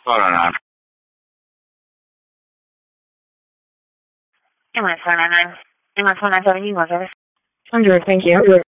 Hold on. MS 499. MS 497, you want service? I'm good, thank you.